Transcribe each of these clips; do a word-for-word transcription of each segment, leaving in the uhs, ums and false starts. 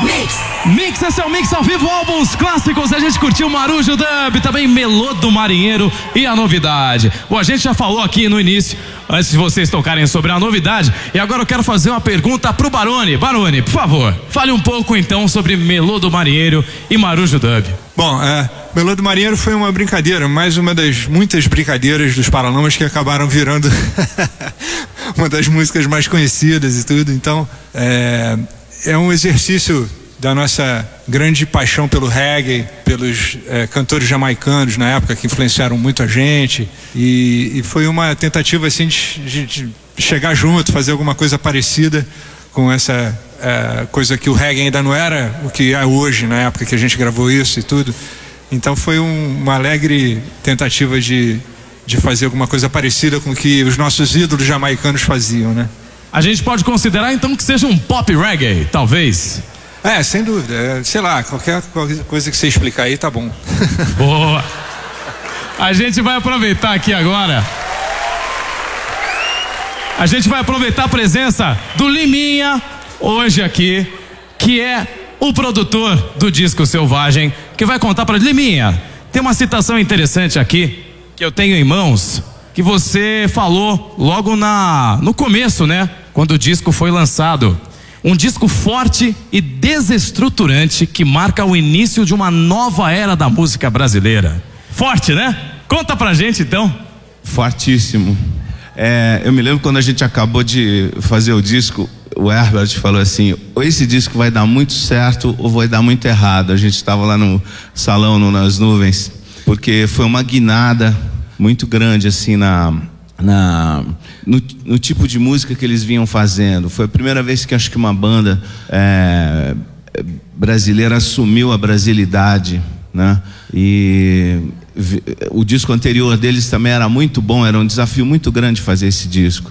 Mix. Mix, esse é o Mix ao vivo, álbuns clássicos. A gente curtiu Marujo Dub, também Melô do Marinheiro e a novidade. Bom, a gente já falou aqui no início, antes de vocês tocarem sobre a novidade. E agora eu quero fazer uma pergunta pro Barone. Barone, por favor, fale um pouco então sobre Melô do Marinheiro e Marujo Dub. Bom, é, Melô do Marinheiro foi uma brincadeira, mais uma das muitas brincadeiras dos Paralamas que acabaram virando uma das músicas mais conhecidas e tudo. Então, é, é um exercício da nossa grande paixão pelo reggae, pelos é, cantores jamaicanos na época que influenciaram muito a gente, e, e foi uma tentativa assim de, de, de chegar junto, fazer alguma coisa parecida com essa é, coisa que o reggae ainda não era o que é hoje, na época que a gente gravou isso e tudo. Então foi um, uma alegre tentativa de, de fazer alguma coisa parecida com o que os nossos ídolos jamaicanos faziam, né? A gente pode considerar então que seja um pop reggae, talvez? É, sem dúvida. É, sei lá, qualquer, qualquer coisa que você explicar aí tá bom. Boa! A gente vai aproveitar aqui agora. A gente vai aproveitar a presença do Liminha hoje aqui, que é o produtor do disco Selvagem, que vai contar para Liminha. Tem uma citação interessante aqui que eu tenho em mãos, que você falou logo na no começo, né? Quando o disco foi lançado. Um disco forte e desestruturante que marca o início de uma nova era da música brasileira. Forte, né? Conta pra gente então. Fortíssimo. É, eu me lembro quando a gente acabou de fazer o disco, o Herbert falou assim: ou esse disco vai dar muito certo ou vai dar muito errado. A gente estava lá no salão, no, nas nuvens, porque foi uma guinada muito grande assim na... Na, no, no tipo de música que eles vinham fazendo. Foi a primeira vez que acho que uma banda é, brasileira assumiu a brasilidade, né? E vi, o disco anterior deles também era muito bom, era um desafio muito grande fazer esse disco.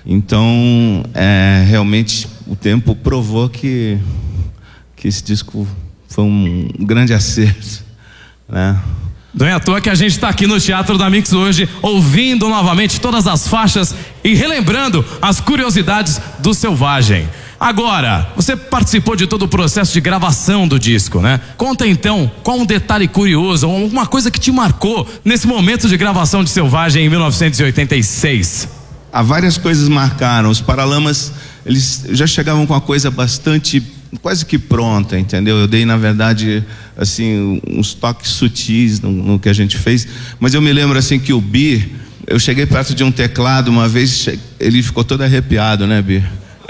Então é, realmente o tempo provou que, que esse disco foi um grande acerto, né? Não é à toa que a gente está aqui no Teatro da Mix hoje, ouvindo novamente todas as faixas e relembrando as curiosidades do Selvagem. Agora, você participou de todo o processo de gravação do disco, né? Conta então qual um detalhe curioso, alguma coisa que te marcou nesse momento de gravação de Selvagem em mil novecentos e oitenta e seis. Há várias coisas marcaram. Os Paralamas, eles já chegavam com uma coisa bastante, quase que pronta, entendeu? Eu dei, na verdade, assim, uns toques sutis no, no que a gente fez, mas eu me lembro, assim, que o Bi, eu cheguei perto de um teclado uma vez, ele ficou todo arrepiado, né, Bi?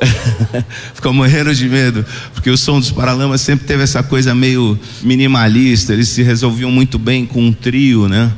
Ficou morrendo de medo, porque o som dos Paralamas sempre teve essa coisa meio minimalista, eles se resolviam muito bem com um trio, né?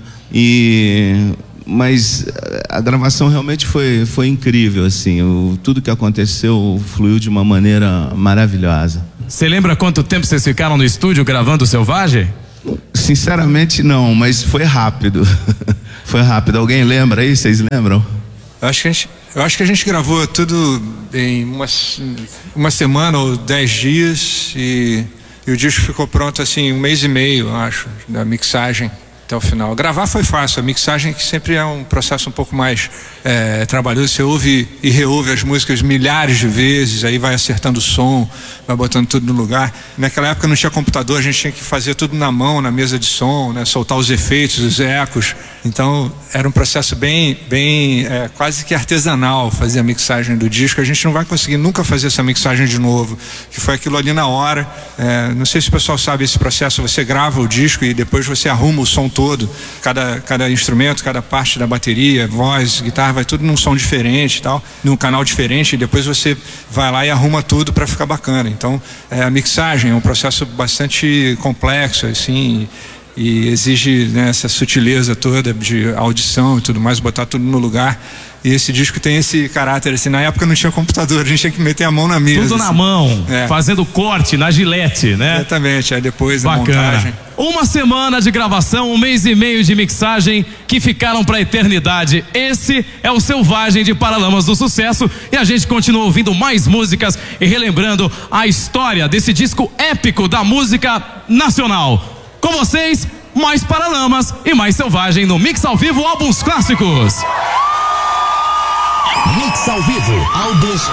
E... mas a gravação realmente foi, foi incrível, assim, o, tudo que aconteceu fluiu de uma maneira maravilhosa. Você lembra quanto tempo vocês ficaram no estúdio gravando o Selvagem? Sinceramente não, mas foi rápido. Foi rápido. Alguém lembra aí? Vocês lembram? Eu acho que a gente, eu acho que a gente gravou tudo em uma, uma semana ou dez dias e, e o disco ficou pronto assim um mês e meio, eu acho, da mixagem até o final. Gravar foi fácil, a mixagem que sempre é um processo um pouco mais é, trabalhoso. Você ouve e reouve as músicas milhares de vezes, aí vai acertando o som, vai botando tudo no lugar. Naquela época não tinha computador, a gente tinha que fazer tudo na mão, na mesa de som, né? Soltar os efeitos, os ecos. Então era um processo bem, bem é, quase que artesanal fazer a mixagem do disco. A gente não vai conseguir nunca fazer essa mixagem de novo, que foi aquilo ali na hora. É, não sei se o pessoal sabe esse processo, você grava o disco e depois você arruma o som todo, cada, cada instrumento, cada parte da bateria, voz, guitarra, vai tudo num som diferente e tal, num canal diferente, e depois você vai lá e arruma tudo para ficar bacana. Então é, a mixagem é um processo bastante complexo, assim, e exige, né, essa sutileza toda de audição e tudo mais, botar tudo no lugar. E esse disco tem esse caráter, assim, na época não tinha computador, a gente tinha que meter a mão na mesa. Tudo assim, na mão, é. Fazendo corte na gilete, né? Exatamente, aí depois a bacana. Montagem. Uma semana de gravação, um mês e meio de mixagem que ficaram pra eternidade. Esse é o Selvagem de Paralamas do Sucesso, e a gente continua ouvindo mais músicas e relembrando a história desse disco épico da música nacional. Com vocês, mais Paralamas e mais Selvagem no Mix ao Vivo Álbuns Clássicos. Mix ao Vivo, álbuns